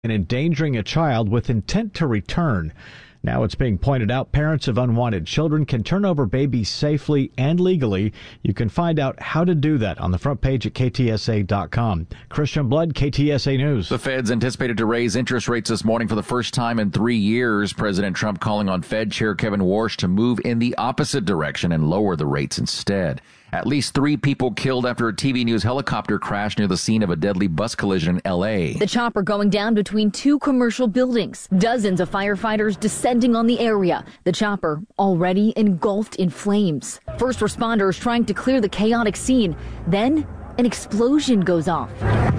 and endangering a child with intent to return. Now it's being pointed out parents of unwanted children can turn over babies safely and legally. You can find out how to do that on the front page at ktsa.com. Christian Blood, KTSA News. The Fed's anticipated to raise interest rates this morning for the first time in 3 years. President Trump calling on Fed Chair Kevin Warsh to move in the opposite direction and lower the rates instead. At least 3 people killed after a TV news helicopter crashed near the scene of a deadly bus collision in L.A. The chopper going down between 2 commercial buildings. Dozens of firefighters descending on the area. The chopper already engulfed in flames. First responders trying to clear the chaotic scene. Then an explosion goes off.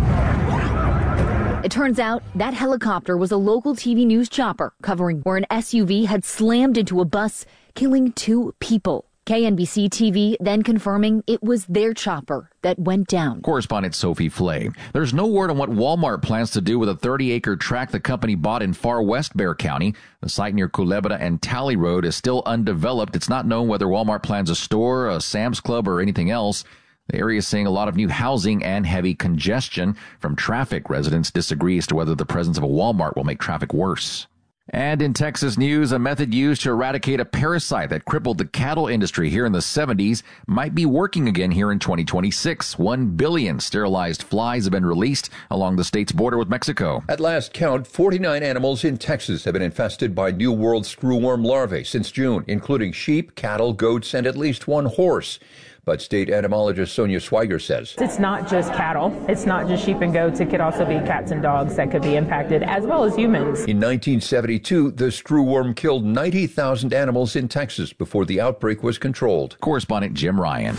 It turns out that helicopter was a local TV news chopper covering where an SUV had slammed into a bus, killing 2 people. KNBC TV then confirming it was their chopper that went down. Correspondent Sophie Flay. There's no word on what Walmart plans to do with a 30-acre tract the company bought in far west Bexar County. The site near Culebra and Talley Road is still undeveloped. It's not known whether Walmart plans a store, a Sam's Club, or anything else. The area is seeing a lot of new housing and heavy congestion from traffic. Residents disagree as to whether the presence of a Walmart will make traffic worse. And in Texas news, a method used to eradicate a parasite that crippled the cattle industry here in the 70s might be working again here in 2026. 1 billion sterilized flies have been released along the state's border with Mexico. At last count, 49 animals in Texas have been infested by New World screwworm larvae since June, including sheep, cattle, goats, and at least 1 horse. But state entomologist Sonia Swiger says it's not just cattle. It's not just sheep and goats. It could also be cats and dogs that could be impacted, as well as humans. In 1972, the screwworm killed 90,000 animals in Texas before the outbreak was controlled. Correspondent Jim Ryan.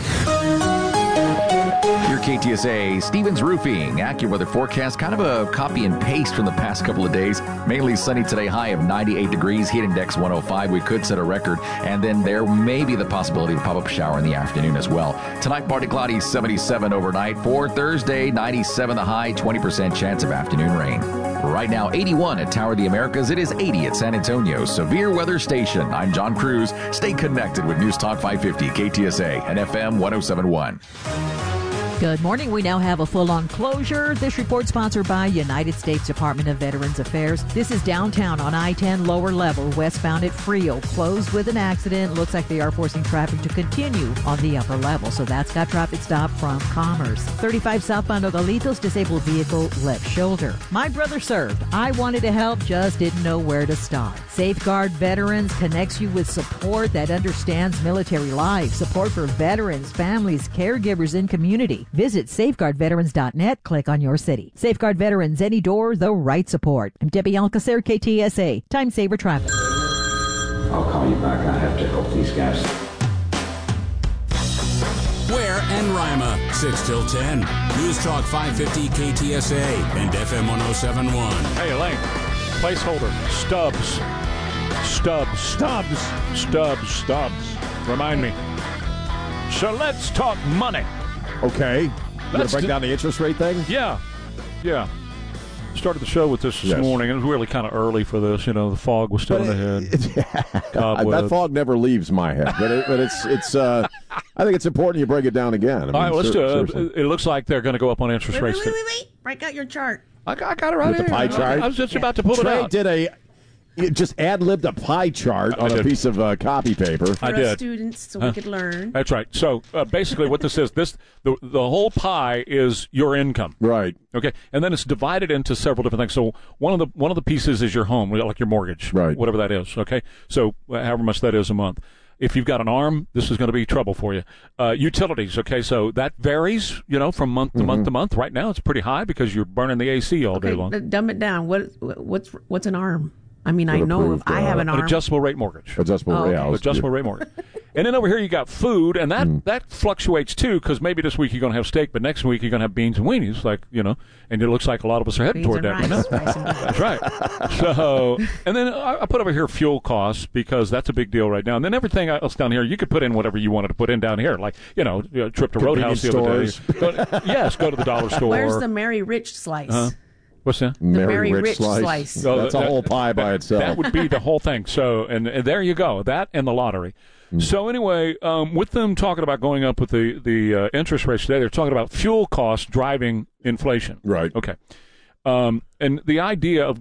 Your KTSA Stevens Roofing AccuWeather forecast, kind of a copy and paste from the past couple of days. Mainly sunny today, high of 98 degrees, heat index 105. We could set a record, and then there may be the possibility of a pop-up shower in the afternoon as well. Tonight, partly cloudy, 77 overnight. For Thursday, 97 the high, 20% chance of afternoon rain. Right now, 81 at Tower of the Americas. It is 80 at San Antonio Severe Weather Station. I'm John Cruz. Stay connected with News Talk 550 KTSA and FM 1071. Good morning. We now have a full-on closure. This report sponsored by United States Department of Veterans Affairs. This is downtown on I-10 lower level, westbound at Frio. Closed with an accident. Looks like they are forcing traffic to continue on the upper level. So that's got traffic stop from Commerce. 35 southbound Ogalitos, disabled vehicle, left shoulder. My brother served. I wanted to help, just didn't know where to start. Safeguard Veterans connects you with support that understands military life. Support for veterans, families, caregivers, and community. Visit safeguardveterans.net. Click on your city. Safeguard Veterans, any door, the right support. I'm Debbie Alcacer, KTSA. Time Saver Traffic. I'll call you back. I have to help these guys. Ware and Rima, 6 till 10. News Talk 550 KTSA and FM 1071. Hey, Elaine, placeholder. Stubbs. Remind me. So let's talk money. Okay. You going to break down the interest rate thing? Yeah. Started the show with this morning. It was really kind of early for this. You know, the fog was still in the head. That fog never leaves my head. But it's. I think it's important you break it down again. I mean, all right, let's do it. It looks like they're going to go up on interest rates. Wait. Break out your chart. I got it right here. The pie chart? I was just about to pull it out. You just ad-libbed a pie chart on a piece of copy paper. For us students, so we could learn. That's right. So basically what this is, the whole pie is your income. Right. Okay. And then it's divided into several different things. So one of the pieces is your home, like your mortgage. Right. Whatever that is. Okay. So however much that is a month. If you've got an arm, this is going to be trouble for you. Utilities, okay, so that varies, from month to month to month. Right now it's pretty high because you're burning the AC all day long. Dumb it down. What's an arm? I mean, I know if I have an arm. An adjustable rate mortgage. Adjustable rate mortgage. And then over here you got food, and that fluctuates too, because maybe this week you're going to have steak, but next week you're going to have beans and weenies, and it looks like a lot of us are heading toward that right now. That's right. So, and then I put over here fuel costs, because that's a big deal right now. And then everything else down here, you could put in whatever you wanted to put in down here, like, trip to Roadhouse the other day. Go to the dollar store. Where's the Mary Rich slice? What's that? The Mary Rich slice. So that's a whole pie by itself. That would be the whole thing. So, and there you go. That and the lottery. So anyway, with them talking about going up with the interest rates today, they're talking about fuel costs driving inflation. Right. Okay. And the idea of